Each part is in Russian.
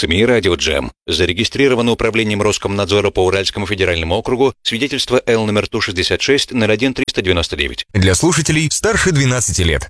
СМИ «Радио Джем». Зарегистрировано управлением Роскомнадзора по Уральскому федеральному округу свидетельство Л номер Ту-66-01-399. Для слушателей старше 12 лет.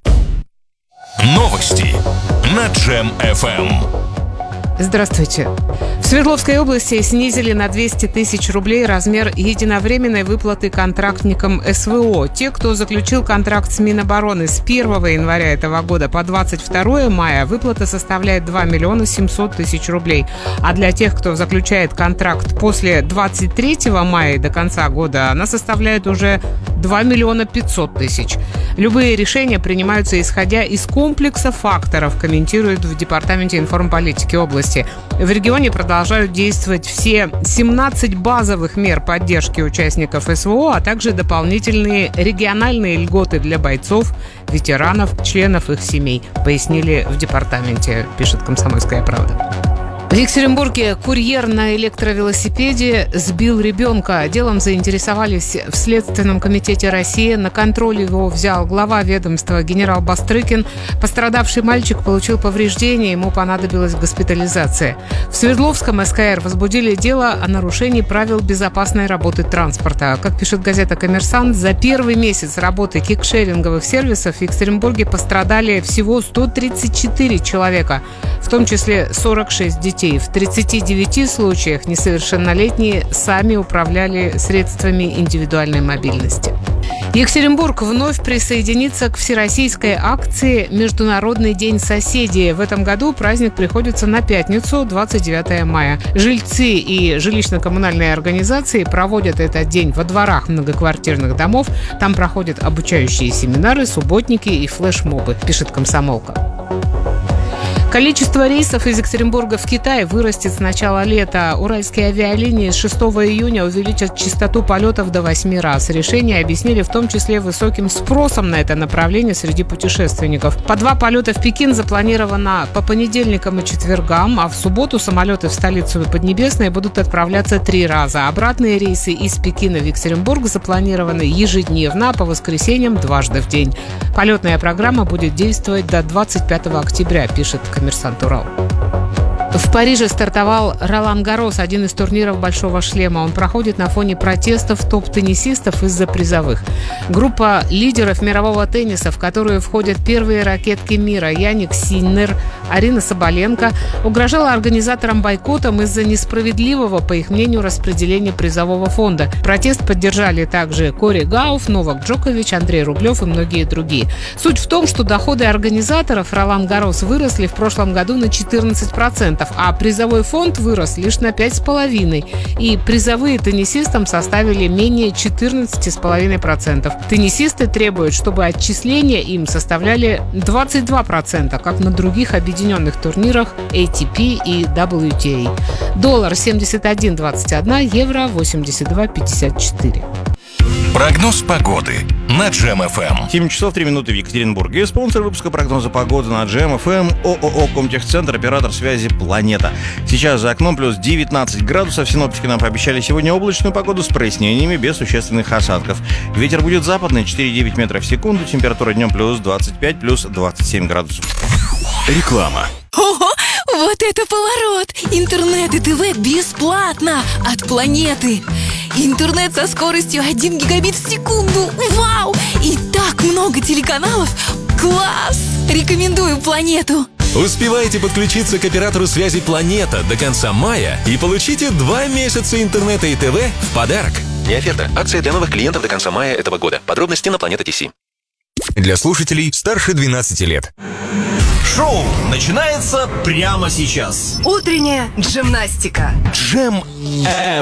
Новости на Джем-ФМ. Здравствуйте. В Свердловской области снизили на 200 тысяч рублей размер единовременной выплаты контрактникам СВО. Те, кто заключил контракт с Минобороны с 1 января этого года по 22 мая, выплата составляет 2 миллиона 700 тысяч рублей. А для тех, кто заключает контракт после 23 мая до конца года, она составляет уже 2 миллиона 500 тысяч. Любые решения принимаются исходя из комплекса факторов, комментируют в Департаменте информполитики области. В регионе продолжают действовать все 17 базовых мер поддержки участников СВО, а также дополнительные региональные льготы для бойцов, ветеранов, членов их семей, пояснили в департаменте, пишет «Комсомольская правда». В Екатеринбурге курьер на электровелосипеде сбил ребенка. Делом заинтересовались в Следственном комитете России. На контроль его взял глава ведомства генерал Бастрыкин. Пострадавший мальчик получил повреждения, ему понадобилась госпитализация. В Свердловском СКР возбудили дело о нарушении правил безопасной работы транспорта. Как пишет газета «Коммерсант», за первый месяц работы кикшеринговых сервисов в Екатеринбурге пострадали всего 134 человека, в том числе 46 детей. В 39 случаях несовершеннолетние сами управляли средствами индивидуальной мобильности. Екатеринбург вновь присоединится к всероссийской акции «Международный день соседей». В этом году праздник приходится на пятницу, 29 мая. Жильцы и жилищно-коммунальные организации проводят этот день во дворах многоквартирных домов. Там проходят обучающие семинары, субботники и флешмобы, пишет «Комсомолка». Количество рейсов из Екатеринбурга в Китай вырастет с начала лета. Уральские авиалинии с 6 июня увеличат частоту полетов до 8 раз. Решение объяснили в том числе высоким спросом на это направление среди путешественников. По 2 полета в Пекин запланировано по понедельникам и четвергам, а в субботу самолеты в столицу и Поднебесное будут отправляться 3 раза. Обратные рейсы из Пекина в Екатеринбург запланированы ежедневно, а по воскресеньям дважды в день. Полетная программа будет действовать до 25 октября, пишет «Коммерсант Урал». В Париже стартовал Ролан Гаррос, один из турниров «Большого шлема». Он проходит на фоне протестов топ-теннисистов из-за призовых. Группа лидеров мирового тенниса, в которую входят первые ракетки мира Яник Синнер, Арина Соболенко, угрожала организаторам бойкотом из-за несправедливого, по их мнению, распределения призового фонда. Протест поддержали также Кори Гауф, Новак Джокович, Андрей Рублев и многие другие. Суть в том, что доходы организаторов Ролан Гаррос выросли в прошлом году на 14%. А призовой фонд вырос лишь на 5,5%. И призовые теннисистам составили менее 14,5%. Теннисисты требуют, чтобы отчисления им составляли 22%, как на других объединенных турнирах ATP и WTA. Доллар 71.21, евро 82.54. Прогноз погоды на Джем-ФМ. 7 часов 3 минуты в Екатеринбурге. Спонсор выпуска прогноза погоды на Джем-ФМ ООО «Комтехцентр», оператор связи «Планета». Сейчас за окном плюс 19 градусов. Синоптики нам пообещали сегодня облачную погоду с прояснениями, без существенных осадков. Ветер будет западный, 4,9 метров в секунду. Температура днем плюс 25, плюс 27 градусов. Реклама. Ого, вот это поворот! Интернет и ТВ бесплатно от «Планеты». Интернет со скоростью 1 гигабит в секунду. Вау! И так много телеканалов. Класс! Рекомендую «Планету». Успевайте подключиться к оператору связи «Планета» до конца мая и получите 2 месяца интернета и ТВ в подарок. Не оферта. Акция для новых клиентов до конца мая этого года. Подробности на Планета.ТС. Для слушателей старше 12 лет. Шоу начинается прямо сейчас. Утренняя джимнастика. Джем-ФМ.